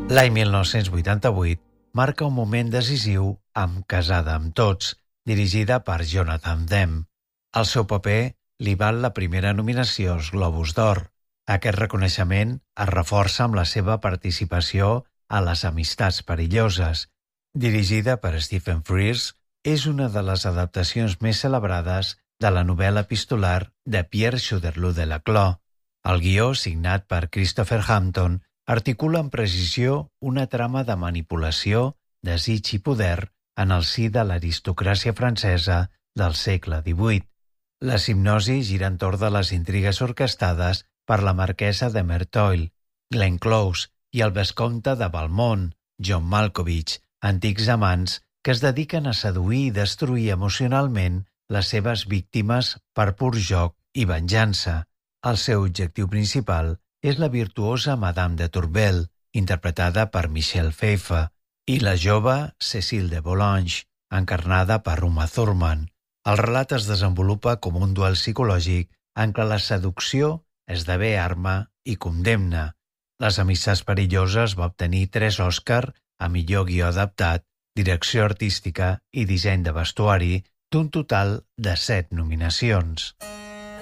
L'any 1988 marca un moment decisiu amb Casada amb tots, dirigida per Jonathan Demme. El seu paper li val la primera nominació als Globus d'Or. Aquest reconeixement es reforça amb la seva participació a Les amistats perilloses. Dirigida per Stephen Frears, és una de les adaptacions més celebrades de la novel·la epistolar de Pierre Choderlos de Laclos. El guió, signat per Christopher Hampton, articula amb precisió una trama de manipulació, desig i poder en el si de l'aristocràcia francesa del segle XVIII. La hipnosi gira entorn de les intrigues orquestades per la marquesa de Merteuil, Glenn Close i el vescomte de Valmont, John Malkovich, antics amants que es dediquen a seduir i destruir emocionalment les seves víctimes per pur joc i venjança. El seu objectiu principal és la virtuosa Madame de Tourvel, interpretada per Michelle Pfeiffer, i la jove Cécile de Volanges, encarnada per Uma Thurman. El relat es desenvolupa com un duel psicològic en què la seducció esdevé arma i condemna. Les amistats perilloses va obtenir 3 Òscar a millor guió adaptat, direcció artística i disseny de vestuari, d'un total de 7 nominacions.